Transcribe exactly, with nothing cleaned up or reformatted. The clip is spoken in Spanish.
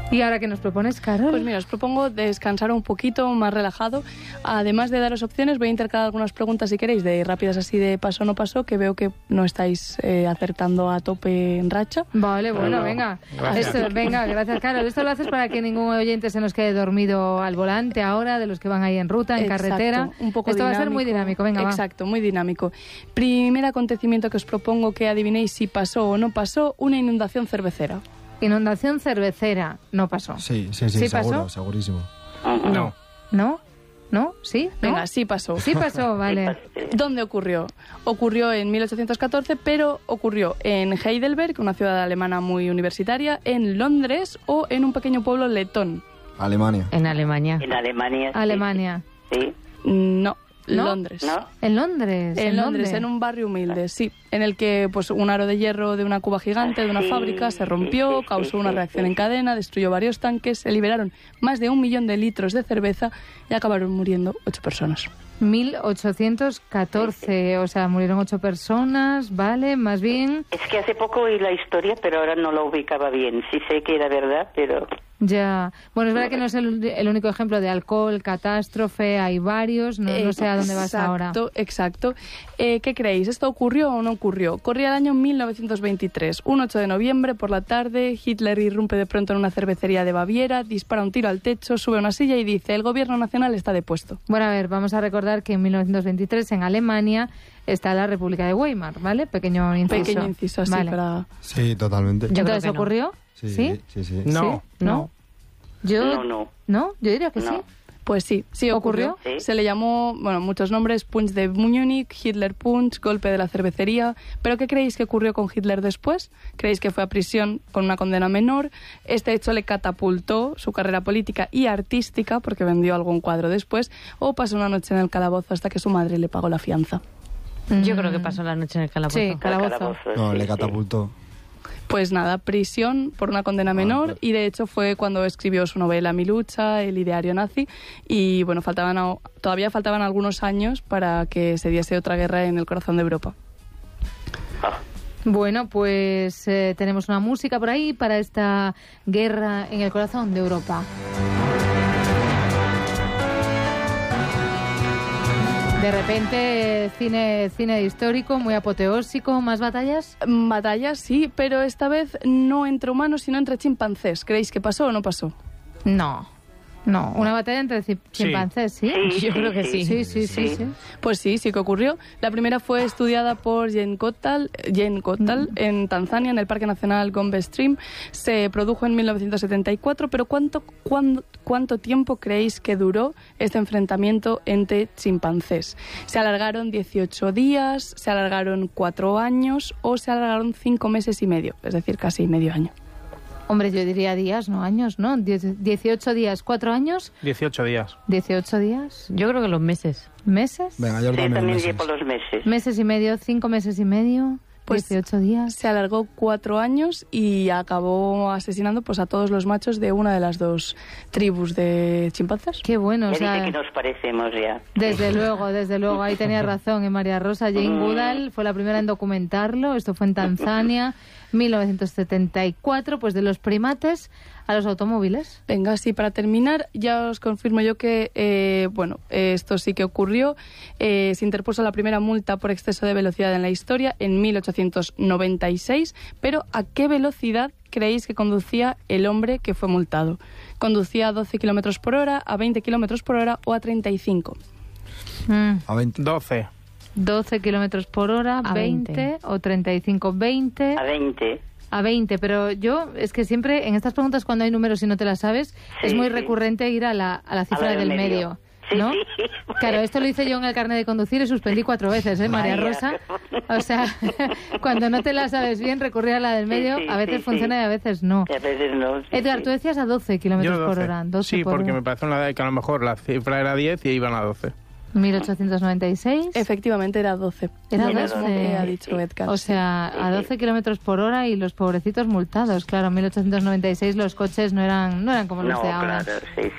¿Y ahora qué nos propones, Carol? Pues mira, os propongo descansar un poquito, más relajado. Además de daros opciones, voy a intercalar algunas preguntas, si queréis, de rápidas así de paso o no paso, que veo que no estáis eh, acertando a tope en racha. Vale, bueno, No, venga. gracias. Esto, venga, gracias, Carol. Esto lo haces para que ningún oyente se nos quede dormido al volante ahora, de los que van ahí en ruta, en Exacto, carretera. un poco Esto dinámico. va a ser muy dinámico, venga, va. Exacto, muy dinámico. Primer acontecimiento que os propongo que adivinéis si pasó o no pasó, una inundación cervecera. Inundación cervecera. No pasó. Sí, sí, sí, ¿Sí seguro, pasó? segurísimo. No. ¿No? ¿No? ¿Sí? ¿No? Venga, sí pasó. Sí pasó, vale. ¿Dónde ocurrió? Ocurrió en mil ochocientos catorce, pero ocurrió en Heidelberg, una ciudad alemana muy universitaria, en Londres o en un pequeño pueblo letón. Alemania. En Alemania. En Alemania. sí. Alemania. Sí. No, ¿No? Londres. ¿No? En Londres. En Londres, dónde? en un barrio humilde, sí, en el que pues un aro de hierro de una cuba gigante de una Sí, fábrica se sí, rompió, sí, causó sí, una sí, reacción sí. en cadena, destruyó varios tanques, se liberaron más de un millón de litros de cerveza y acabaron muriendo ocho personas. mil ochocientos catorce, o sea, murieron ocho personas, ¿vale? Más bien, Es que hace poco oí la historia, pero ahora no la ubicaba bien. Sí sé que era verdad, pero... ya... Bueno, es verdad que no es el, el único ejemplo de alcohol, catástrofe, hay varios, no, no sé a dónde vas ahora. Exacto, exacto. Eh, ¿Qué creéis? ¿Esto ocurrió o no ocurrió? Corría el año mil novecientos veintitrés, un ocho de noviembre por la tarde, Hitler irrumpe de pronto en una cervecería de Baviera, dispara un tiro al techo, sube a una silla y dice: el gobierno nacional está depuesto. Bueno, a ver, vamos a recordar que en mil novecientos veintitrés en Alemania está la República de Weimar, ¿vale? Pequeño inciso. Pequeño inciso así Vale. para... Sí, totalmente. Yo creo ¿Entonces que no. ocurrió? Sí, ¿Sí? sí, sí. No. ¿Sí? ¿No? Yo... No, no. ¿No? Yo diría que No. sí. Pues sí, sí ocurrió. ¿Ocurrió? Sí. Se le llamó, bueno, muchos nombres: Punch de Múnich, Hitler Punch, golpe de la cervecería. ¿Pero qué creéis que ocurrió con Hitler después? ¿Creéis que fue a prisión con una condena menor? Este hecho le catapultó su carrera política y artística, porque vendió algún cuadro después, o pasó una noche en el calabozo hasta que su madre le pagó la fianza. Yo creo que pasó la noche en el calabozo. Sí, calabozo. Calabozo, No, sí, le sí. catapultó. Pues nada, prisión por una condena menor, claro. y de hecho fue cuando escribió su novela Mi lucha, el ideario nazi, y bueno, faltaban a- todavía faltaban algunos años para que se diese otra guerra en el corazón de Europa. Bueno, pues eh, tenemos una música por ahí para esta guerra en el corazón de Europa. De repente, cine, cine histórico, muy apoteósico, ¿más batallas? Mm, Batallas, sí, pero esta vez no entre humanos, sino entre chimpancés. ¿Creéis que pasó o no pasó? No, no. Una batalla entre ci- Sí. chimpancés, ¿sí? Sí, Yo creo que Sí, sí, sí, sí. sí. Pues sí, sí que ocurrió. La primera fue estudiada por Jane Goodall, Jane Goodall en Tanzania, en el Parque Nacional Gombe Stream. Se produjo en mil novecientos setenta y cuatro, pero ¿cuánto, cuándo- ¿cuánto tiempo creéis que duró este enfrentamiento entre chimpancés? ¿Se alargaron dieciocho días, se alargaron cuatro años o se alargaron cinco meses y medio? Es decir, casi medio año. Hombre, yo diría días, no años, ¿no? Diez- dieciocho días, ¿cuatro años? dieciocho días. dieciocho días, Yo creo que los meses. ¿meses? Venga, yo Sí, también. también meses. iría por los meses. Meses y medio, cinco meses y medio, Pues dieciocho días. Se alargó cuatro años y acabó asesinando pues a todos los machos de una de las dos tribus de chimpancés. Qué bueno, o Ya sea, dice que nos parecemos ya. desde luego, desde luego, ahí tenía razón en María Rosa. Jane Goodall fue la primera en documentarlo, esto fue en Tanzania, mil novecientos setenta y cuatro, pues de los primates a los automóviles. Venga, sí, para terminar, ya os confirmo yo que, eh, bueno, eh, esto sí que ocurrió. Eh, se interpuso la primera multa por exceso de velocidad en la historia en mil ochocientos noventa y seis, pero ¿a qué velocidad creéis que conducía el hombre que fue multado? ¿Conducía a doce kilómetros por hora, a veinte kilómetros por hora o a treinta y cinco? Mm, A veinte. doce. doce kilómetros por hora, A veinte, veinte. o treinta y cinco, veinte. A veinte. A veinte, pero yo es que siempre en estas preguntas cuando hay números y no te las sabes, Sí, es muy sí. recurrente ir a la, a la cifra del del medio, medio. Sí, ¿no? sí. Claro, esto lo hice yo en el carnet de conducir y suspendí cuatro veces, ¿eh, María Vaya. Rosa? O sea, cuando no te la sabes bien, recurrir a la del medio, Sí, sí, a veces sí, funciona sí. y a veces no. Y a veces no. sí, Edgar, sí. tú decías a doce kilómetros Yo por doce. hora. doce Sí, por porque hora. me parece una que a lo mejor la cifra era diez y iban a doce. mil ochocientos noventa y seis. Efectivamente, era doce. Era Lo mismo doce. que ha dicho Edgar. O sea, a doce kilómetros por hora y los pobrecitos multados. Claro, en mil ochocientos noventa y seis los coches no eran, no eran como los No, de ahora. claro, sí,